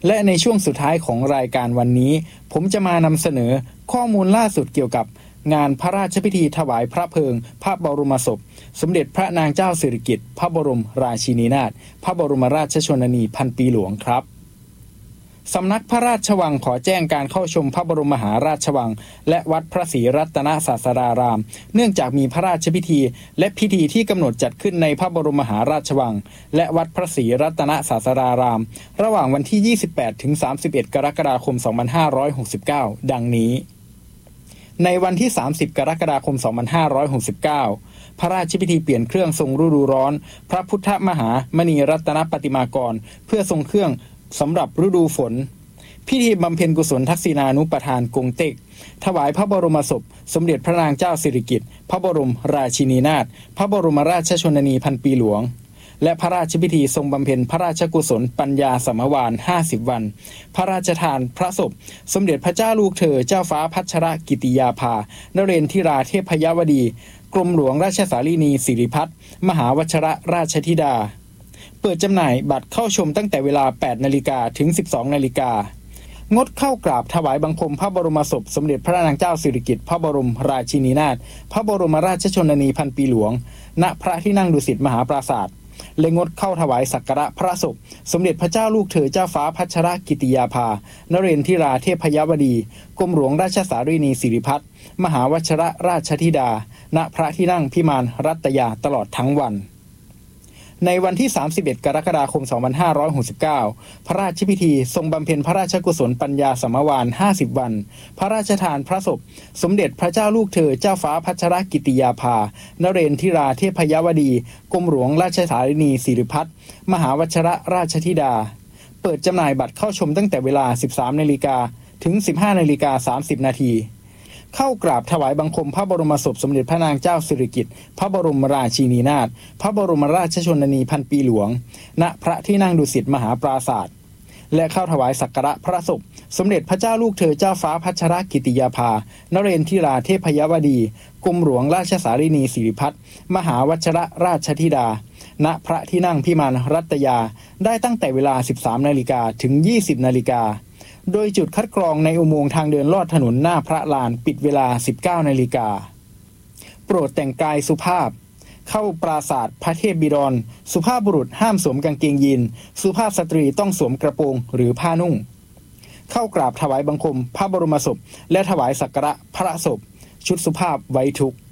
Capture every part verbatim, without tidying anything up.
และในช่วงสุดท้ายของรายการวันนี้ผมจะมานำเสนอข้อมูลล่าสุดเกี่ยวกับงานพระราชพิธีถวายพระเพลิงพระบรมศพสมเด็จพระนางเจ้าสิริกิติ์พระบรมราชินีนาถพระบรมราชชนนีพันปีหลวงครับสำนักพระราชวังขอแจ้งการเข้าชมพระบรมมหาราชวังและวัดพระศรีรัตนศาสดารามเนื่องจากมีพระราชพิธีและพิธีที่กำหนดจัดขึ้นในพระบรมมหาราชวังและวัดพระศรีรัตนศาสดารามระหว่างวันที่ยี่สิบแปดถึงสามสิบเอ็ดกรกฎาคมสองพันห้าร้อยหกสิบเก้าดังนี้ในวันที่สามสิบกรกฎาคมสองพันห้าร้อยหกสิบเก้าพระราชพิธีเปลี่ยนเครื่องทรงฤดูร้อนพระพุทธมหามณีรัตนปฏิมากรเพื่อทรงเครื่องสำหรับฤดูฝนพิธีบำเพ็ญกุศลทักษิณานุปทานกงเต็กถวายพระบรมศพสมเด็จพระนางเจ้าสิริกิติ์พระบรมราชินีนาถพระบรมราชชนนีพันปีหลวงและพระราชพิธีทรงบำเพ็ญพระราชกุศลปัญญาสมวาลห้าสิบวันพระราชทานพระศพสมเด็จพระเจ้าลูกเธอเจ้าฟ้าพัชรกิติยาภานเรนทิราเทพยวดีกรมหลวงราชสารีนีสิริพัฒน์มหาวชิรราชธิดาเปิดจำหน่ายบัตรเข้าชมตั้งแต่เวลา แปดนาฬิกา ถึง สิบสองนาฬิกางดเข้ากราบถวายบังคมพระบรมศพสมเด็จพระนางเจ้าสิริกิติ์พระบรมราชินีนาถพระบรมราชชนนีพันปีหลวงณพระที่นั่งดุสิตมหาปราสาทและงดเข้าถวายสักการะพระศพสมเด็จพระเจ้าลูกเธอเจ้าฟ้าพัชรกิติยาภานเรนทิราเทพยวดีกรมหลวงราชสารีนีสิริพัฒน์มหาวชิรราชธิดาณพระที่นั่งพิมานรัตยาตลอดทั้งวันในวันที่สามสิบเอ็ดกรกฎาคมสองพันห้าร้อยหกสิบเก้าพระราชพิธีทรงบำเพ็ญพระราชกุศลปัญญาสมวาลห้าสิบวันพระราชทานพระศพสมเด็จพระเจ้าลูกเธอเจ้าฟ้าพัชรกิติยาภานเรนทิราเทพยวดีกรมหลวงราชสารีนีสิริพัฒน์มหาวชิรราชธิดาเปิดจำหน่ายบัตรเข้าชมตั้งแต่เวลา สิบสามนาฬิกา ถึง สิบห้านาฬิกาสามสิบนาทีเข้ากราบถวายบังคมพระบรมศพสมเด็จพระนางเจ้าสิริกิติ์พระบรมราชินีนาถพระบรมราชชนนีพันปีหลวงณพระที่นั่งดุสิตมหาปราสาทและเข้าถวายสักการะพระศพสมเด็จพระเจ้าลูกเธอเจ้าฟ้าพัชรกิติยาภานเรนทิราเทพยวดีกรมหลวงราชสารีนีสิริพัฒน์มหาวชิรราชธิดาณพระที่นั่งพิมานรัตยาได้ตั้งแต่เวลา สิบสามนาฬิกา ถึง ยี่สิบนาฬิกาโดยจุดคัดกรองในอุโมงค์ทางเดินลอดถนนหน้าพระลานปิดเวลา สิบเก้านาฬิกาโปรดแต่งกายสุภาพเข้าปราสาทพระเทพบิดรสุภาพบุรุษห้ามสวมกางเกงยีนสุภาพสตรีต้องสวมกระโปรงหรือผ้านุ่งเข้ากราบถวายบังคมพระบรมศพและถวายสักการะพระศพชุดสุภาพไว้ทุกข์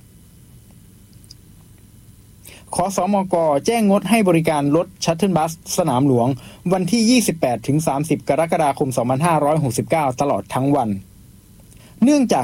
ขสมก.แจ้งงดให้บริการรถชัตเทิลบัสสนามหลวงวันที่ ยี่สิบแปดถึงสามสิบ กรกฎาคม สองพันห้าร้อยหกสิบเก้า ตลอดทั้งวันเนื่องจาก